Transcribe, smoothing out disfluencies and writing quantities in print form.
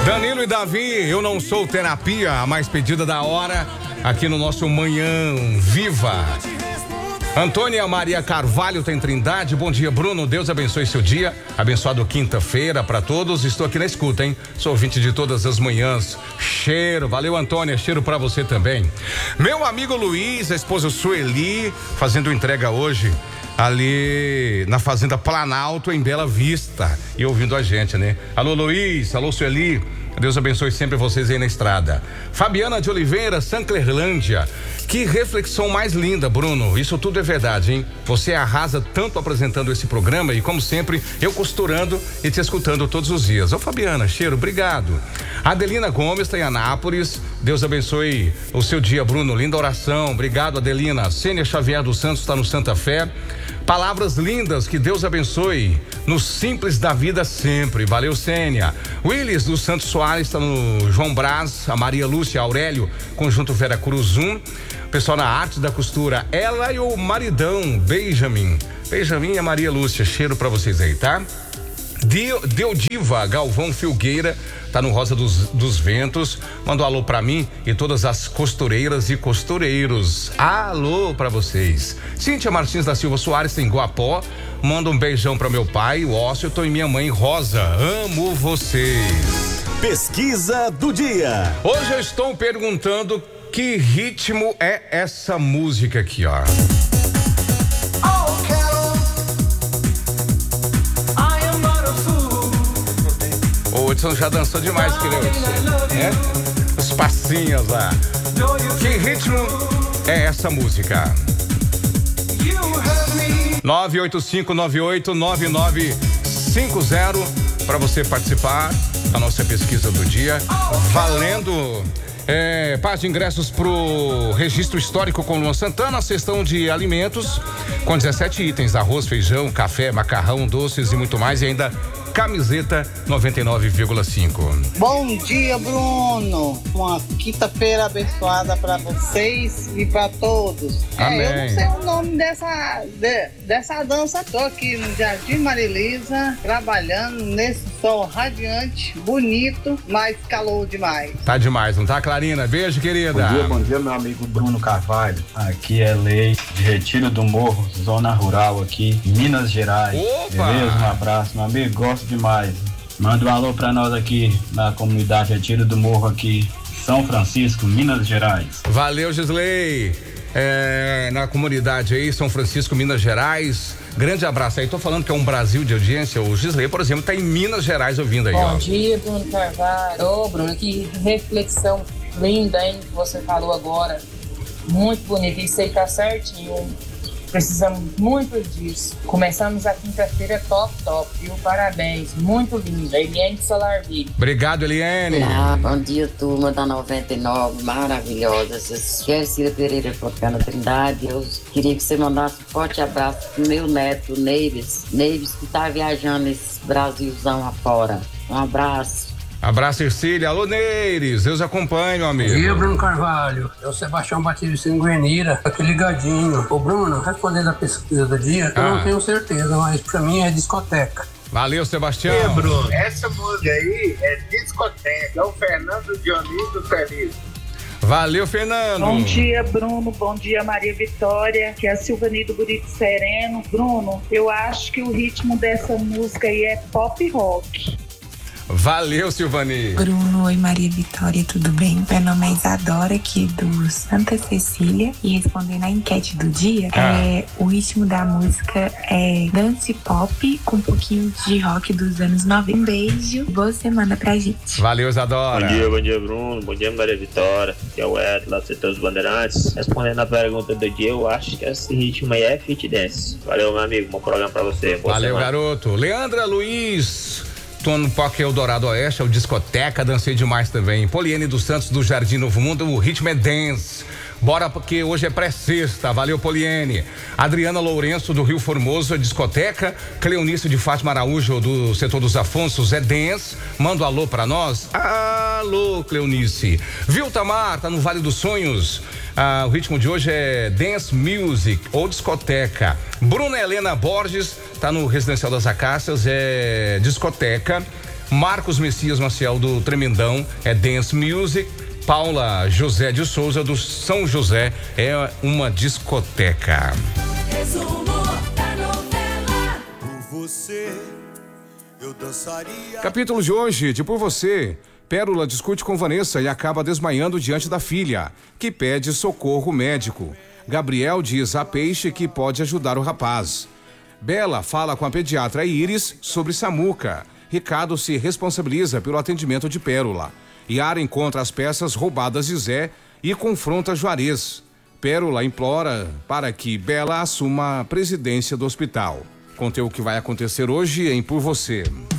Danilo e Davi, eu não sou terapia, a mais pedida da hora, aqui no nosso Manhã Viva. Antônia Maria Carvalho tem Trindade, bom dia Bruno, Deus abençoe seu dia, abençoado quinta-feira para todos, estou aqui na escuta, hein? Sou ouvinte de todas as manhãs, cheiro, valeu Antônia, cheiro para você também. Meu amigo Luiz, a esposa Sueli, fazendo entrega hoje ali na Fazenda Planalto, em Bela Vista, e ouvindo a gente, né? Alô Luiz, alô Sueli, Deus abençoe sempre vocês aí na estrada. Fabiana de Oliveira, Sanclerlândia, que reflexão mais linda, Bruno, isso tudo é verdade, hein? Você arrasa tanto apresentando esse programa e como sempre, eu costurando e te escutando todos os dias. Ô Fabiana, cheiro, obrigado. Adelina Gomes está em Anápolis, Deus abençoe o seu dia, Bruno, linda oração, obrigado Adelina. Sênia Xavier dos Santos está no Santa Fé. Palavras lindas, que Deus abençoe no simples da vida sempre, valeu Sênia. Willis dos Santos Soares está no João Brás, a Maria Lúcia, Aurélio, Conjunto Vera Cruz 1, pessoal na Arte da Costura, ela e o maridão Benjamin e a Maria Lúcia, cheiro pra vocês aí, tá? Diva Galvão Filgueira tá no Rosa dos Ventos, manda um alô pra mim e todas as costureiras e costureiros, alô pra vocês. Cíntia Martins da Silva Soares tem Guapó, manda um beijão pra meu pai, o Washington, e minha mãe Rosa, amo vocês. Pesquisa do dia. Hoje eu estou perguntando que ritmo é essa música aqui, ó. O Hudson já dançou demais, que nem Hudson, os passinhos lá. Que ritmo é essa música? 985989950 para você participar da nossa pesquisa do dia, valendo par de ingressos pro registro histórico com Luan Santana, cestão de alimentos com 17 itens, arroz, feijão, café, macarrão, doces e muito mais, e ainda camiseta 99,5. Bom dia, Bruno. Uma quinta-feira abençoada para vocês e para todos. Amém. Eu não sei o nome dessa dança. Tô aqui no Jardim Marilisa, trabalhando nesse sol radiante, bonito, mas calor demais. Tá demais, não tá, Clarina? Beijo, querida. Bom dia, meu amigo Bruno Carvalho. Aqui é Lei de Retiro do Morro, zona rural aqui, Minas Gerais. Opa! Beleza? Um abraço, meu amigo. Gosto demais. Manda um alô pra nós aqui na comunidade Retiro do Morro aqui, São Francisco, Minas Gerais. Valeu, Gisley. Na comunidade aí, São Francisco, Minas Gerais. Grande abraço aí. Tô falando que é um Brasil de audiência. O Gisley, por exemplo, tá em Minas Gerais ouvindo aí, ó. Bom dia, Bruno Carvalho. Ô, Bruno, que reflexão linda, hein, que você falou agora. Muito bonito. Isso aí tá certinho. Precisamos muito disso. Começamos a quinta-feira top, viu? Parabéns, muito linda. Eliane Solarville. Obrigado, Eliane. Bom dia, turma da 99, maravilhosa. Cida Pereira, Flocana Trindade. Eu queria que você mandasse um forte abraço pro meu neto, Neives, que tá viajando esse Brasilzão afora. Um abraço. Abraço, Ercília. Alô, Neires. Deus acompanhe, meu amigo. Bom dia, Bruno Carvalho. É o Sebastião Batista em Guenira, aqui ligadinho. Ô, Bruno, respondendo a pesquisa do dia, eu não tenho certeza, mas pra mim é discoteca. Valeu, Sebastião. Bruno, essa música aí é discoteca. É o Fernando Dionísio Feliz. Valeu, Fernando. Bom dia, Bruno. Bom dia, Maria Vitória, que é a Silvani do Burito Sereno. Bruno, eu acho que o ritmo dessa música aí é pop rock. Valeu, Silvani. Bruno, oi Maria Vitória, tudo bem? Meu nome é Isadora, aqui do Santa Cecília, e respondendo a enquete do dia, o ritmo da música é dance pop com um pouquinho de rock dos anos 90. Um beijo, boa semana pra gente. Valeu, Isadora. Bom dia, Bruno. Bom dia, Maria Vitória. Aqui é o Ed, lá do Setor dos Bandeirantes. Respondendo a pergunta do dia, eu acho que esse ritmo aí é fit dance. Valeu, meu amigo, bom programa pra você. Boa Valeu, semana. garoto. Leandra Luiz. Tô no Parque Eldorado Oeste, é o discoteca, dancei demais também. Poliene dos Santos do Jardim Novo Mundo, o ritmo é dance. Bora porque hoje é pré-sexta, valeu Poliene. Adriana Lourenço do Rio Formoso, é discoteca. Cleonice de Fátima Araújo do Setor dos Afonsos, é dance. Manda um alô pra nós. Alô, Cleonice. Viltamar, tá no Vale dos Sonhos. O ritmo de hoje é dance music ou discoteca. Bruna Helena Borges tá no Residencial das Acácias, é discoteca. Marcos Messias Maciel do Tremendão é Dance Music. Paula José de Souza do São José é uma discoteca. Resumo da novela. Por você, eu dançaria. Capítulo de hoje de Por Você. Pérola discute com Vanessa e acaba desmaiando diante da filha, que pede socorro médico. Gabriel diz a Peixe que pode ajudar o rapaz. Bela fala com a pediatra Iris sobre Samuca. Ricardo se responsabiliza pelo atendimento de Pérola. Yara encontra as peças roubadas de Zé e confronta Juarez. Pérola implora para que Bela assuma a presidência do hospital. Contei o que vai acontecer hoje em Por Você.